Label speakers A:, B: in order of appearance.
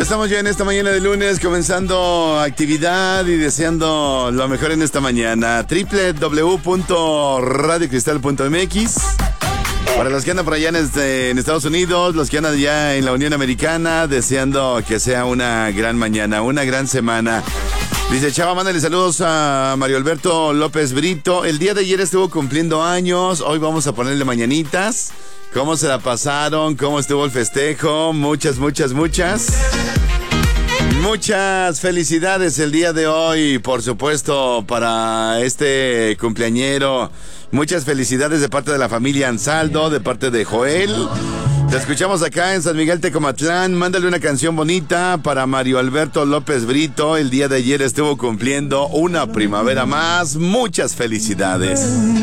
A: Estamos ya en esta mañana de lunes comenzando actividad y deseando lo mejor en esta mañana. www.radiocristal.mx. Para los que andan por allá en Estados Unidos, los que andan ya en la Unión Americana, deseando que sea una gran mañana, una gran semana. Dice Chava, mándale saludos a Mario Alberto López Brito. El día de ayer estuvo cumpliendo años, hoy vamos a ponerle mañanitas. ¿Cómo se la pasaron? ¿Cómo estuvo el festejo? Muchas felicidades el día de hoy, por supuesto, para este cumpleañero. Muchas felicidades de parte de la familia Ansaldo, de parte de Joel. Te escuchamos acá en San Miguel Tecomatlán. Mándale una canción bonita para Mario Alberto López Brito. El día de ayer estuvo cumpliendo una primavera más. Muchas felicidades.